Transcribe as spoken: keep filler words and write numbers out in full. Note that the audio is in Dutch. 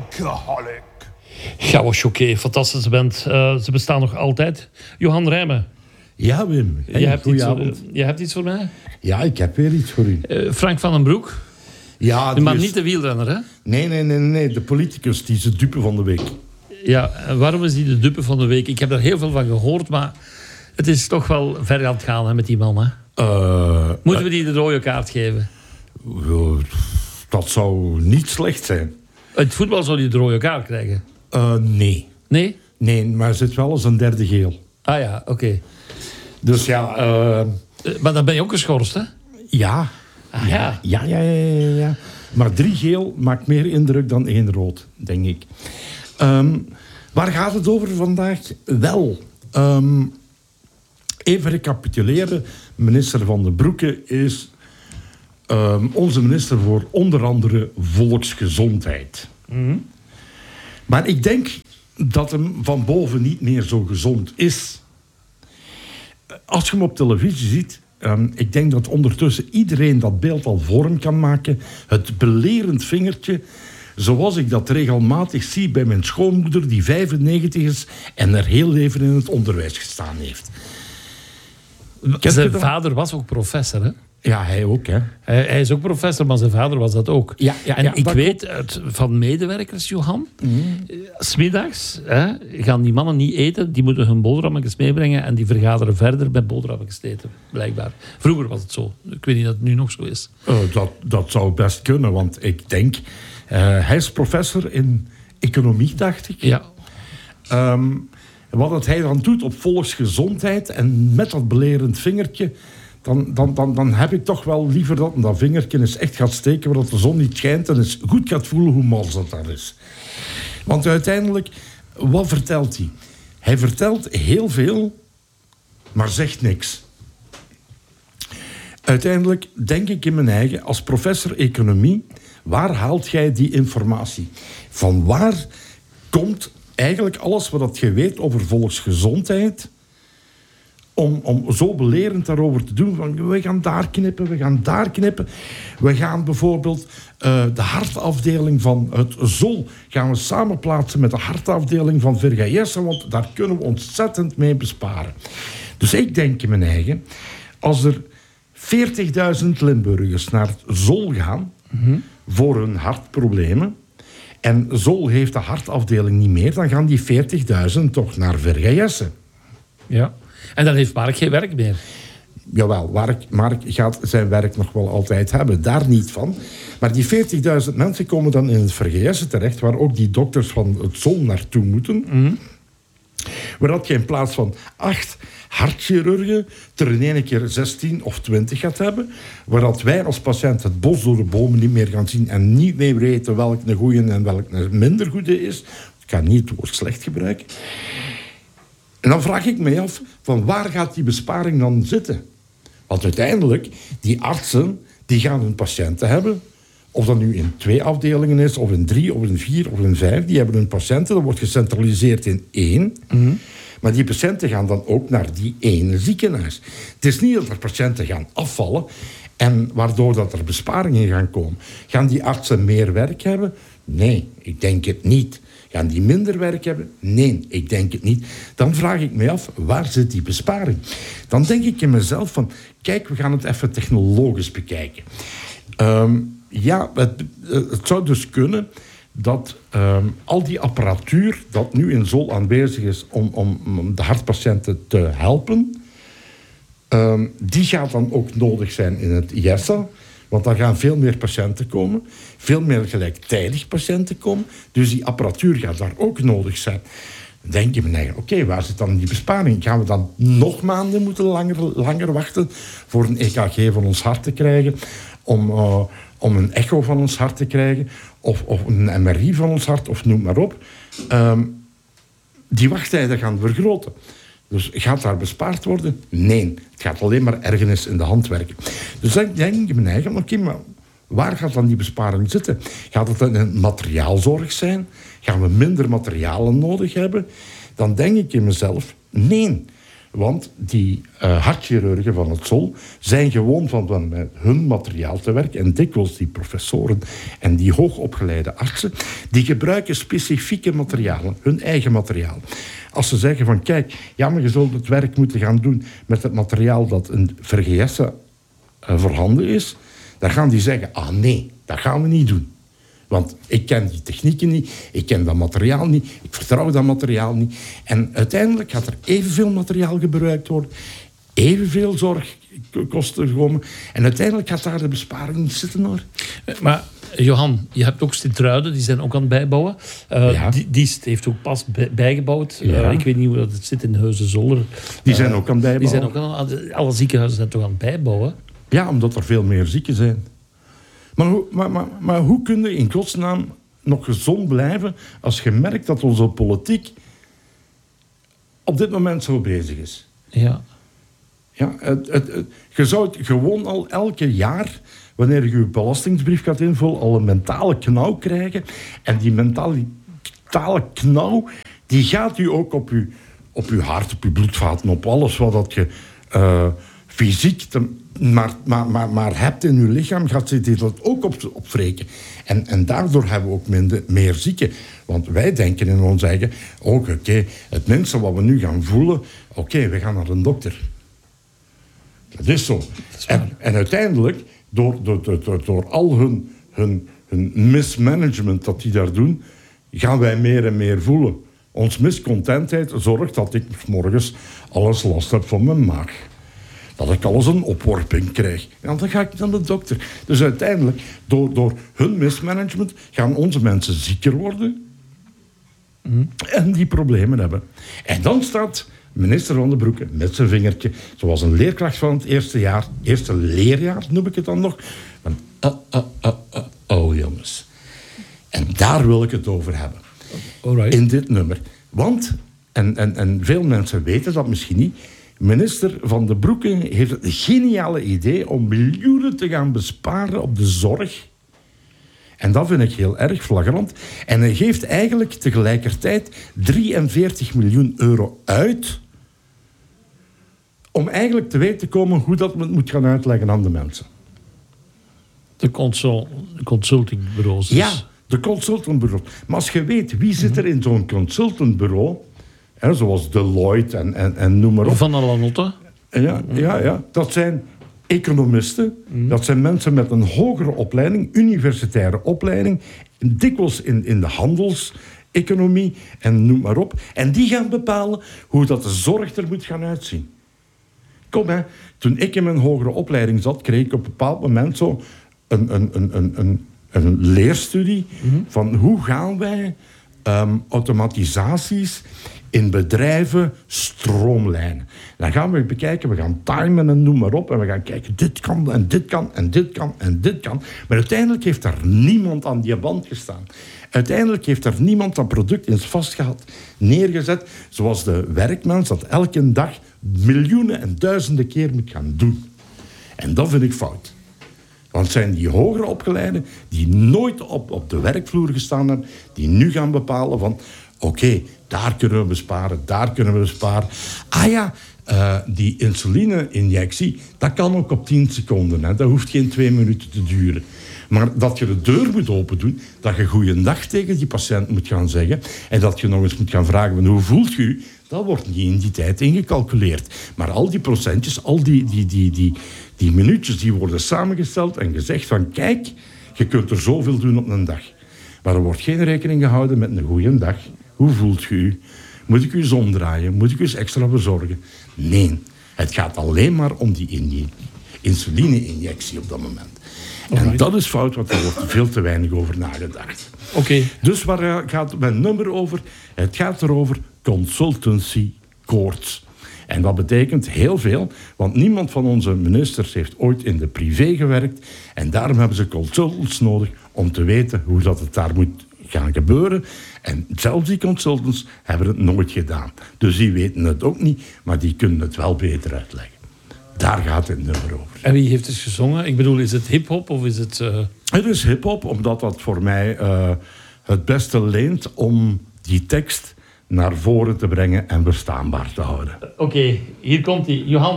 Workaholic. Ja, was oké. Fantastische band. Uh, ze bestaan nog altijd. Johan Rijmen. Ja, Wim. Hey, je, hebt iets, uh, avond. je hebt iets voor mij? Ja, ik heb weer iets voor u. Uh, Frank van den Broek. Ja, maar is... niet de wielrenner, hè? Nee, nee, nee, nee. De politicus, die is de dupe van de week. Ja, waarom is die de dupe van de week? Ik heb daar heel veel van gehoord, maar het is toch wel ver aan het gaan hè, met die man, hè? Uh, Moeten we die de rode kaart geven? Uh, dat zou niet slecht zijn. Het voetbal zou die de rode kaart krijgen? Uh, nee. Nee? Nee, maar er zit wel eens een derde geel. Ah ja, oké. Okay. Dus ja... Uh... Uh, maar dan ben je ook geschorst, hè? Ja. Ah, ja. Ja, ja, ja, ja, ja. Maar drie geel maakt meer indruk dan één rood, denk ik. Um, waar gaat het over vandaag? Wel, um, even recapituleren. Minister Van den Broeke is um, onze minister voor onder andere volksgezondheid. Mm-hmm. Maar ik denk dat hem van boven niet meer zo gezond is. Als je hem op televisie ziet... Um, ik denk dat ondertussen iedereen dat beeld al voor hem kan maken. Het belerend vingertje, zoals ik dat regelmatig zie bij mijn schoonmoeder, die vijfennegentig is en er heel leven in het onderwijs gestaan heeft. Zijn vader was ook professor, hè? Ja, hij ook, hè. Hij, hij is ook professor, maar zijn vader was dat ook. Ja, ja, en ja, ik weet uit, van medewerkers, Johan, mm. 's middags hè, gaan die mannen niet eten, die moeten hun boterhammetjes meebrengen en die vergaderen verder met boterhammetjes eten, blijkbaar. Vroeger was het zo. Ik weet niet dat het nu nog zo is. Uh, dat, dat zou best kunnen, want ik denk... Uh, hij is professor in economie, dacht ik. Ja. Um, wat hij dan doet op volksgezondheid en met dat belerend vingertje... Dan, dan, dan, dan heb ik toch wel liever dat dat vingertje eens echt gaat steken... waar de zon niet schijnt en eens goed gaat voelen hoe mals dat daar is. Want uiteindelijk, wat vertelt hij? Hij vertelt heel veel, maar zegt niks. Uiteindelijk denk ik in mijn eigen, als professor economie... waar haalt jij die informatie? Van waar komt eigenlijk alles wat je weet over volksgezondheid... Om, om zo belerend daarover te doen. Van, we gaan daar knippen, we gaan daar knippen. We gaan bijvoorbeeld uh, de hartafdeling van het Z O L... gaan we samenplaatsen met de hartafdeling van Vergaessen... want daar kunnen we ontzettend mee besparen. Dus ik denk in mijn eigen... als er veertigduizend Limburgers naar het Z O L gaan... Mm-hmm. voor hun hartproblemen... en Z O L heeft de hartafdeling niet meer... dan gaan die veertigduizend toch naar Vergaessen. Ja. En dan heeft Mark geen werk meer. Jawel, Mark, Mark gaat zijn werk nog wel altijd hebben. Daar niet van. Maar die veertigduizend mensen komen dan in het Vergaessen terecht... waar ook die dokters van het Z O L naartoe moeten. Mm-hmm. Waar dat je in plaats van acht hartchirurgen... er in één keer zestien of twintig gaat hebben. Waar dat wij als patiënt het bos door de bomen niet meer gaan zien... en niet meer weten welk een goeie en welk een minder goede is. Ik ga niet het woord slecht gebruiken. En dan vraag ik me af, van waar gaat die besparing dan zitten? Want uiteindelijk, die artsen, die gaan hun patiënten hebben. Of dat nu in twee afdelingen is, of in drie, of in vier, of in vijf. Die hebben hun patiënten, dat wordt gecentraliseerd in één. Mm-hmm. Maar die patiënten gaan dan ook naar die ene ziekenhuis. Het is niet dat er patiënten gaan afvallen... en waardoor dat er besparingen gaan komen. Gaan die artsen meer werk hebben? Nee, ik denk het niet. Gaan die minder werk hebben? Nee, ik denk het niet. Dan vraag ik me af, waar zit die besparing? Dan denk ik in mezelf van... kijk, we gaan het even technologisch bekijken. Um, ja, het, het zou dus kunnen... dat um, al die apparatuur... dat nu in Z O L aanwezig is... om, om, om de hartpatiënten te helpen... Um, die gaat dan ook nodig zijn in het I S A... Want daar gaan veel meer patiënten komen. Veel meer gelijktijdig patiënten komen. Dus die apparatuur gaat daar ook nodig zijn. Dan denk je me eigen, oké, okay, waar zit dan die besparing? Gaan we dan nog maanden moeten langer, langer wachten... voor een E K G van ons hart te krijgen? Om, uh, om een echo van ons hart te krijgen? Of, of een M R I van ons hart? Of noem maar op. Um, die wachttijden gaan vergroten. Dus gaat daar bespaard worden? Nee, het gaat alleen maar ergernis in de hand werken. Dus dan denk ik mijn eigen, oké, okay, maar waar gaat dan die besparing zitten? Gaat het dan in materiaalzorg zijn? Gaan we minder materialen nodig hebben? Dan denk ik in mezelf, nee. Want die uh, hartchirurgen van het Z O L zijn gewoon van, van met hun materiaal te werken. En dikwijls die professoren en die hoogopgeleide artsen, die gebruiken specifieke materialen, hun eigen materiaal. Als ze zeggen van kijk, ja, maar je zult het werk moeten gaan doen met het materiaal dat in Vergeesse uh, voorhanden is, dan gaan die zeggen, ah nee, dat gaan we niet doen. Want ik ken die technieken niet, ik ken dat materiaal niet, ik vertrouw dat materiaal niet. En uiteindelijk gaat er evenveel materiaal gebruikt worden, evenveel zorgkosten komen. En uiteindelijk gaat daar de besparing niet zitten, hoor. Maar Johan, je hebt ook Sint-Truiden, die zijn ook aan het bijbouwen. Uh, Ja. die, die heeft ook pas bij, bijgebouwd. Ja. Uh, ik weet niet hoe dat het zit in Heuzen-Zolder. Die zijn Uh, ook aan het bijbouwen. Die zijn ook aan, alle ziekenhuizen zijn toch aan het bijbouwen. Ja, omdat er veel meer zieken zijn. Maar hoe, maar, maar, maar hoe kun je in godsnaam nog gezond blijven als je merkt dat onze politiek op dit moment zo bezig is? Ja. Ja, het, het, het, je zou het gewoon al elke jaar, wanneer je je belastingsbrief gaat invullen, al een mentale knauw krijgen. En die mentale knauw, die gaat u ook op je, op uw hart, op je bloedvaten, op alles wat dat je uh, fysiek te, maar, maar, maar, maar hebt in je lichaam, gaat ze dat ook op, opwreken. En, en daardoor hebben we ook minder, meer zieken. Want wij denken in ons eigen, oh, oké, okay, het minste wat we nu gaan voelen, oké, okay, we gaan naar een dokter. Dat is zo. En, en uiteindelijk, door, door, door, door al hun, hun, hun mismanagement dat die daar doen, gaan wij meer en meer voelen. Ons miscontentheid zorgt dat ik 's morgens alles last heb van mijn maag. Dat ik alles een opworping krijg. En dan ga ik naar de dokter. Dus uiteindelijk, door, door hun mismanagement, gaan onze mensen zieker worden. Mm. En die problemen hebben. En dan staat minister Van den Broeke met zijn vingertje, zoals een leerkracht van het eerste jaar, eerste leerjaar noem ik het dan nog, van uh, uh, uh, uh, oh jongens. En daar wil ik het over hebben. Alright. In dit nummer. Want, en, en, en veel mensen weten dat misschien niet, minister Van den Broeke heeft het geniale idee om miljoenen te gaan besparen op de zorg. En dat vind ik heel erg flagrant. En hij geeft eigenlijk tegelijkertijd drieënveertig miljoen euro uit om eigenlijk te weten te komen hoe dat men het moet gaan uitleggen aan de mensen. De consult, consultingbureaus. Dus. Ja, de consultantbureaus. Maar als je weet wie zit er in zo'n consultantbureau, hè, zoals Deloitte en, en, en noem maar op. Van Alanotte. Ja, ja, ja, dat zijn economisten. Mm. Dat zijn mensen met een hogere opleiding, universitaire opleiding, dikwijls in, in de handelseconomie en noem maar op. En die gaan bepalen hoe dat de zorg er moet gaan uitzien. Kom, hè. Toen ik in mijn hogere opleiding zat, kreeg ik op een bepaald moment zo een, een, een, een, een, een leerstudie mm-hmm. van hoe gaan wij um, automatisaties in bedrijven stroomlijnen. Dan gaan we bekijken, we gaan timen en noem maar op. En we gaan kijken, dit kan en dit kan en dit kan en dit kan. Maar uiteindelijk heeft er niemand aan die band gestaan. Uiteindelijk heeft er niemand dat product eens vastgehad, neergezet, zoals de werkmens dat elke dag miljoenen en duizenden keer moet gaan doen. En dat vind ik fout. Want het zijn die hogere opgeleiden die nooit op, op de werkvloer gestaan hebben, die nu gaan bepalen van oké, okay, daar kunnen we besparen, daar kunnen we besparen. Ah ja, uh, die insuline-injectie, dat kan ook op tien seconden. Hè. Dat hoeft geen twee minuten te duren. Maar dat je de deur moet open doen, dat je goeiedag tegen die patiënt moet gaan zeggen en dat je nog eens moet gaan vragen van hoe voelt je u, dat wordt niet in die tijd ingecalculeerd. Maar al die procentjes, al die, die, die, die, die minuutjes, die worden samengesteld en gezegd van kijk, je kunt er zoveel doen op een dag. Maar er wordt geen rekening gehouden met een goeie dag. Hoe voelt je u? Moet ik u zon draaien? Moet ik u eens extra verzorgen? Nee, het gaat alleen maar om die, in die insuline-injectie op dat moment. En dat is fout, want er wordt veel te weinig over nagedacht. Oké. Okay. Dus waar gaat mijn nummer over? Het gaat erover consultancy courts. En dat betekent heel veel, want niemand van onze ministers heeft ooit in de privé gewerkt. En daarom hebben ze consultants nodig om te weten hoe dat het daar moet gaan gebeuren. En zelfs die consultants hebben het nooit gedaan. Dus die weten het ook niet, maar die kunnen het wel beter uitleggen. Daar gaat het nummer over. En wie heeft het gezongen? Ik bedoel, is het hip-hop of is het... Uh... Het is hip-hop, omdat dat voor mij uh, het beste leent om die tekst naar voren te brengen en verstaanbaar te houden. Oké, okay, hier komt hij. Johan.